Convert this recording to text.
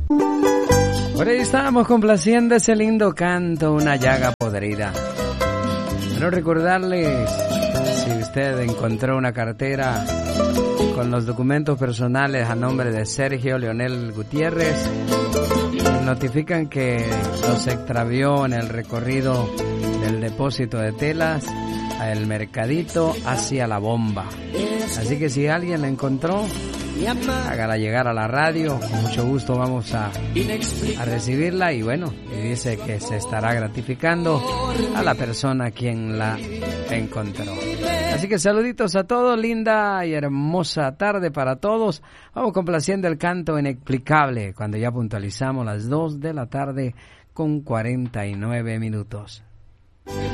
Por ahí estábamos complaciendo ese lindo canto, Una llaga podrida. Quiero recordarles, si usted encontró una cartera con los documentos personales a nombre de Sergio Leonel Gutiérrez, notifican que los extravió en el recorrido del depósito de telas al mercadito hacia la bomba. Así que si alguien la encontró, hágala llegar a la radio, con mucho gusto vamos a recibirla y bueno, y dice que se estará gratificando a la persona quien la encontró. Así que saluditos a todos, linda y hermosa tarde para todos. Vamos complaciendo el canto inexplicable cuando ya puntualizamos las 2 de la tarde con 49 minutos.